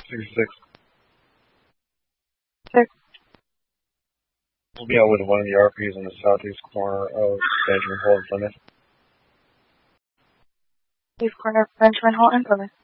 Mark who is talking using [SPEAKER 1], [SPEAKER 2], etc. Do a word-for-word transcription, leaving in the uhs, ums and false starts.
[SPEAKER 1] sixty-six.
[SPEAKER 2] Six.
[SPEAKER 1] We'll be out with one of the R Ps in the southeast corner of Benjamin Holt and Plymouth.
[SPEAKER 2] East corner of Benjamin Holt and Plymouth.